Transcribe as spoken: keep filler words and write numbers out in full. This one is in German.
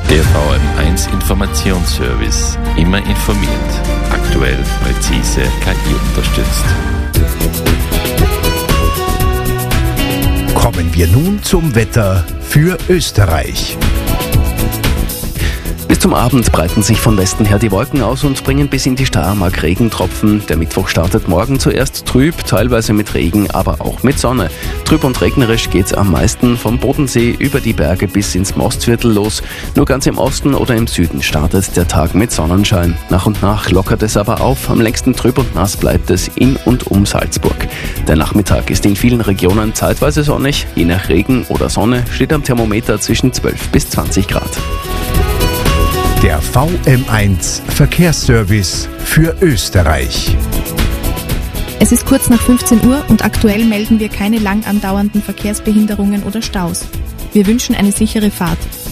Der V M eins Informationsservice. Immer informiert. Aktuell, präzise, K I unterstützt. Kommen wir nun zum Wetter für Österreich. Bis zum Abend breiten sich von Westen her die Wolken aus und bringen bis in die Steiermark Regentropfen. Der Mittwoch startet morgen zuerst trüb, teilweise mit Regen, aber auch mit Sonne. Trüb und regnerisch geht's am meisten vom Bodensee über die Berge bis ins Mostviertel los. Nur ganz im Osten oder im Süden startet der Tag mit Sonnenschein. Nach und nach lockert es aber auf. Am längsten trüb und nass bleibt es in und um Salzburg. Der Nachmittag ist in vielen Regionen zeitweise sonnig. Je nach Regen oder Sonne steht am Thermometer zwischen zwölf bis zwanzig Grad. Der V M eins Verkehrsservice für Österreich. Es ist kurz nach fünfzehn Uhr und aktuell melden wir keine lang andauernden Verkehrsbehinderungen oder Staus. Wir wünschen eine sichere Fahrt.